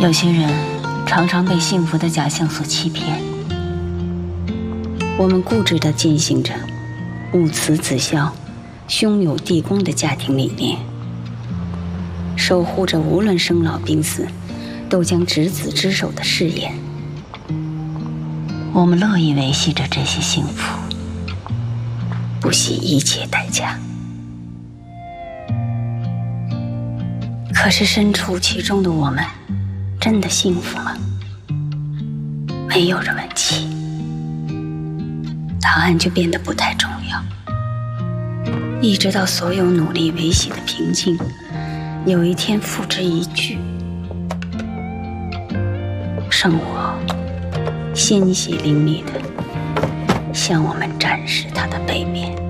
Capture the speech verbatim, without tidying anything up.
有些人常常被幸福的假象所欺骗，我们固执地践行着母慈子孝、兄友弟恭的家庭理念，守护着无论生老病死都将执子之手的誓言。我们乐意维系着这些幸福，不惜一切代价。可是身处其中的我们，真的幸福吗？没有人问起，答案就变得不太重要。一直到所有努力维系的平静，有一天付之一炬，生活鲜血淋漓地向我们展示它的背面。